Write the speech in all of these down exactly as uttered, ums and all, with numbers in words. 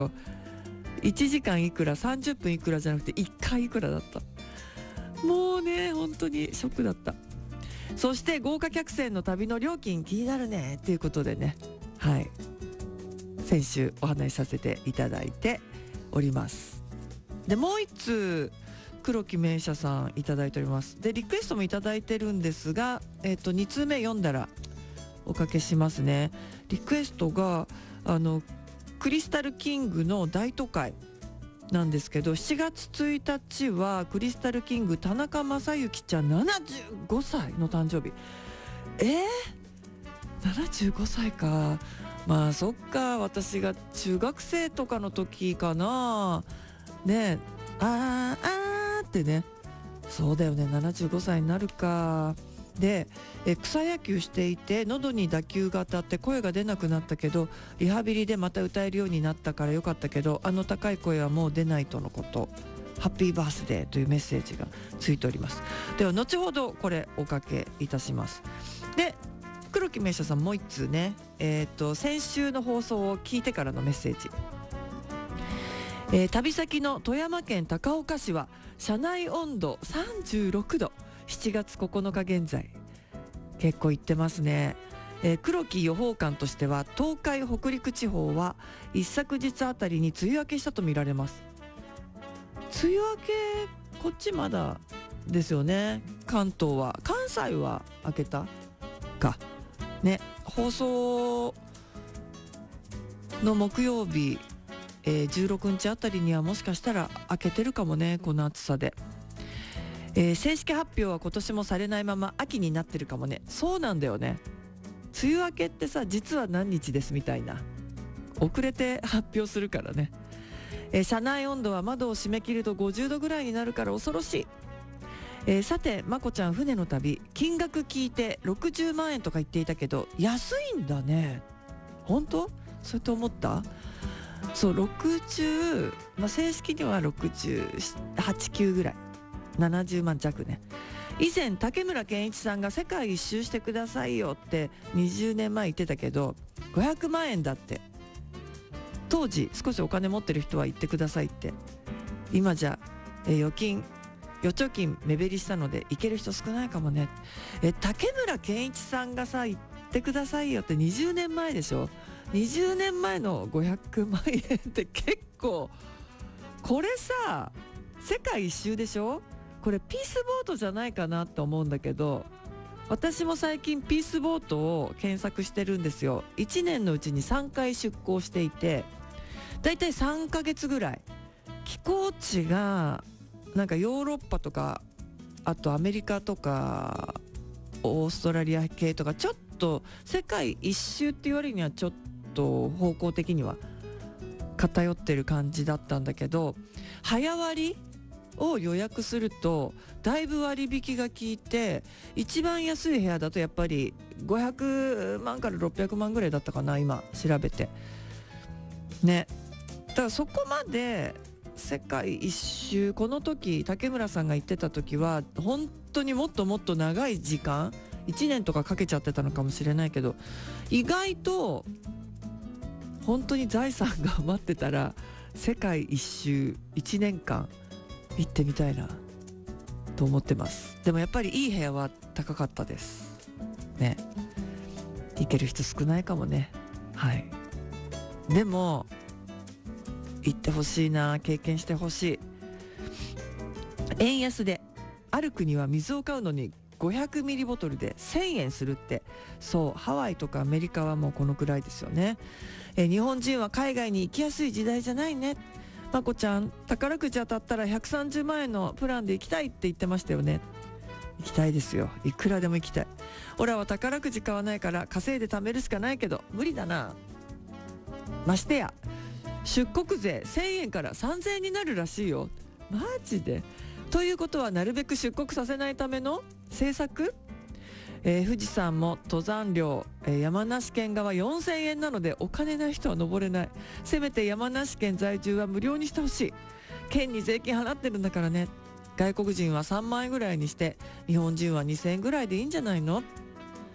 いちじかんいくらさんじゅっぷんいくらじゃなくていっかいいくらだった。もうね本当にショックだった。そして豪華客船の旅の料金気になるねっていうことでね、はい先週お話しさせていただいております。でもう一通黒木名車さんいただいております。でリクエストもいただいてるんですが、えっとに通目読んだらおかけしますね。リクエストがあのクリスタルキングの大都会なんですけど、しちがつついたちはクリスタルキング田中正幸ちゃんななじゅうごさいの誕生日。えー、ななじゅうごさいか。まあそっか、私が中学生とかの時かなね。あーあーってね、そうだよね、ななじゅうごさいになるか。でえ草野球していて喉に打球が当たって声が出なくなったけど、リハビリでまた歌えるようになったからよかったけど、あの高い声はもう出ないとのこと。ハッピーバースデーというメッセージがついております。では後ほどこれおかけいたします。で黒木名車さんもう一通ね、えー、と先週の放送を聞いてからのメッセージ。えー、旅先の富山県高岡市は車内温度さんじゅうろくど、しちがつここのか現在。結構いってますね。えー、黒木予報官としては東海北陸地方は一昨日あたりに梅雨明けしたとみられます。梅雨明けこっちまだですよね。関東は、関西は明けたかね。放送の木曜日、えー、じゅうろくにちあたりにはもしかしたら明けてるかもね、この暑さで。えー、正式発表は今年もされないまま秋になってるかもね。そうなんだよね。梅雨明けってさ、実は何日ですみたいな、遅れて発表するからね。えー、車内温度は窓を閉め切るとごじゅうどぐらいになるから恐ろしい。えー、さてまこちゃん、船の旅金額聞いてろくじゅうまんえんとか言っていたけど安いんだね。本当？そうやって思った？そうろくじゅう、まあ、正式にはろくじゅうはち、きゅうぐらい、ななじゅうまん弱ね。以前竹村健一さんが世界一周してくださいよってにじゅうねんまえ言ってたけどごひゃくまんえんだって。当時少しお金持ってる人は言ってくださいって。今じゃ、えー、預金預貯金目減りしたので行ける人少ないかもね。え竹村健一さんがさ言ってくださいよってにじゅうねんまえでしょ。にじゅうねんまえのごひゃくまんえんって結構、これさ世界一周でしょ。これピースボートじゃないかなと思うんだけど、私も最近ピースボートを検索してるんですよ。いちねんのうちにさんかい出港していて、だいたいさんかげつぐらい。寄港地がなんかヨーロッパとか、あとアメリカとかオーストラリア系とか、ちょっと世界一周って言われるにはちょっと方向的には偏ってる感じだったんだけど、早割を予約するとだいぶ割引が効いて、一番安い部屋だとやっぱりごひゃくまんからろっぴゃくまんぐらいだったかな、今調べてね。だからそこまで世界一周、この時竹村さんが言ってた時は本当にもっともっと長い時間、いちねんとかかけちゃってたのかもしれないけど、意外と本当に財産が余ってたら世界一周いちねんかん行ってみたいなと思ってます。でもやっぱりいい部屋は高かったですね。行ける人少ないかもね。はい。でも行ってほしいな、経験してほしい。円安である国は水を買うのにごひゃくミリボトルでせんえんするって。そう、ハワイとかアメリカはもうこのくらいですよね。え日本人は海外に行きやすい時代じゃないね。まこちゃん、宝くじ当たったらひゃくさんじゅうまんえんのプランで行きたいって言ってましたよね。行きたいですよ。いくらでも行きたい。オラは宝くじ買わないから稼いで貯めるしかないけど無理だな。ましてや出国税せんえんからさんぜんえんになるらしいよ。マジで。ということはなるべく出国させないための政策、えー、富士山も登山料、えー、山梨県側よんせんえんなのでお金ない人は登れない。せめて山梨県在住は無料にしてほしい。県に税金払ってるんだからね。外国人はさんまんえんぐらいにして日本人はにせんえんぐらいでいいんじゃないの。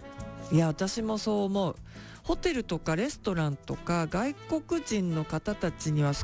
いや私もそう思う。ホテルとかレストランとか外国人の方たちには